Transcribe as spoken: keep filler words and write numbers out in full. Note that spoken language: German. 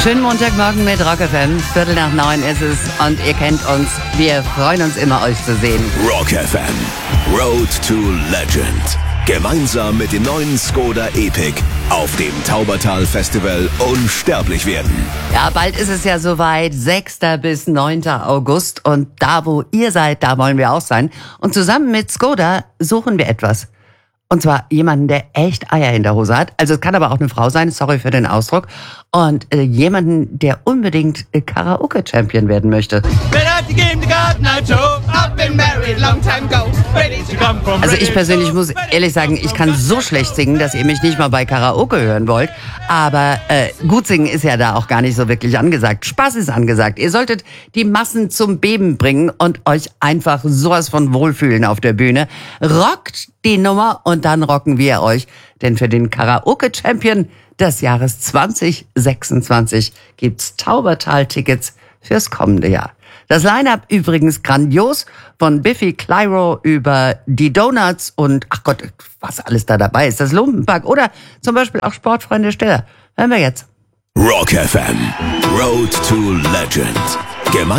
Schönen Montagmorgen mit Rock F M. Viertel nach neun ist es und ihr kennt uns. Wir freuen uns immer, euch zu sehen. Rock F M. Road to Legend. Gemeinsam mit dem neuen Skoda Epic auf dem Taubertal Festival unsterblich werden. Ja, bald ist es ja soweit. sechster bis neunter August. Und da, wo ihr seid, da wollen wir auch sein. Und zusammen mit Skoda suchen wir etwas. Und zwar jemanden, der echt Eier in der Hose hat. Also es kann aber auch eine Frau sein, sorry für den Ausdruck. Und äh, jemanden, der unbedingt äh, Karaoke-Champion werden möchte. Also ich persönlich muss ehrlich sagen, ich kann so schlecht singen, dass ihr mich nicht mal bei Karaoke hören wollt. Aber äh, gut singen ist ja da auch gar nicht so wirklich angesagt. Spaß ist angesagt. Ihr solltet die Massen zum Beben bringen und euch einfach sowas von wohlfühlen auf der Bühne. Rockt die Nummer und dann rocken wir euch. Denn für den Karaoke-Champion des Jahres zwanzig sechsundzwanzig gibt's Taubertal-Tickets fürs kommende Jahr. Das Line-Up übrigens grandios, von Biffy Clyro über die Donuts und, ach Gott, was alles da dabei ist, das Lumpenpack oder zum Beispiel auch Sportfreunde Stiller. Hören wir jetzt. Rock F M. Road to Legend. Gemeinsam